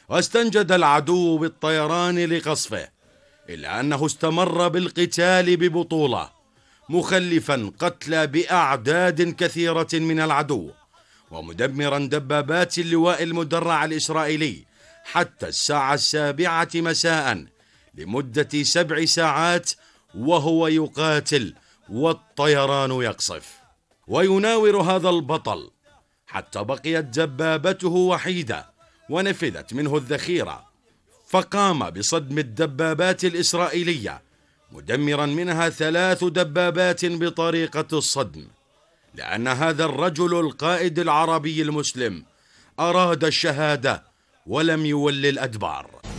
واستنجد العدو بالطيران لقصفه، إلا أنه استمر بالقتال ببطولة، مخلفا قتلى بأعداد كثيرة من العدو، ومدمرا دبابات اللواء المدرع الإسرائيلي حتى الساعة 7 مساء لمدة 7 ساعات، وهو يقاتل والطيران يقصف. ويناور هذا البطل حتى بقيت دبابته وحيدة ونفذت منه الذخيرة، فقام بصدم الدبابات الإسرائيلية، مدمرا منها 3 دبابات بطريقة الصدم، لأن هذا الرجل القائد العربي المسلم أراد الشهادة ولم يول الأدبار.